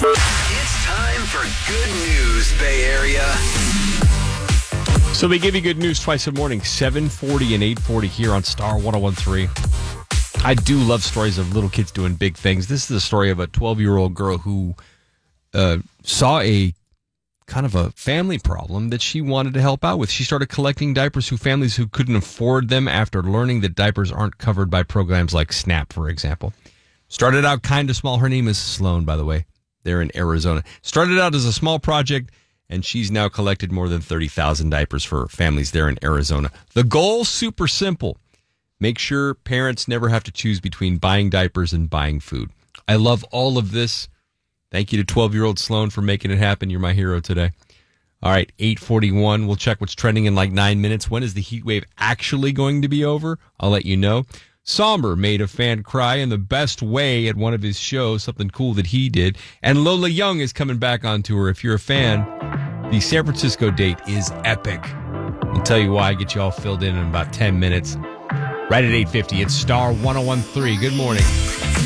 It's time for good news, Bay Area. So we give you good news twice a morning, 7:40 and 8:40 here on Star 101.3. I do love stories of little kids doing big things. This is the story of a 12-year-old girl who saw a kind of a family problem that she wanted to help out with. She started collecting diapers for families who couldn't afford them after learning that diapers aren't covered by programs like SNAP, for example. Started out kind of small. Her name is Sloan, by the way. They're in Arizona. Started out as a small project, and she's now collected more than 30,000 diapers for families there in Arizona. The goal, super simple. Make sure parents never have to choose between buying diapers and buying food. I love all of this. Thank you to 12-year-old Sloan for making it happen. You're my hero today. All right, 8:41. We'll check what's trending in like 9 minutes. When is the heat wave actually going to be over? I'll let you know. Somber made a fan cry in the best way at one of his shows, something cool that he did. And Lola Young is coming back on tour. If you're a fan, the San Francisco date is epic. I'll tell you why. Get you all filled in about 10 minutes. Right at 8:50, it's Star 101.3. Good morning.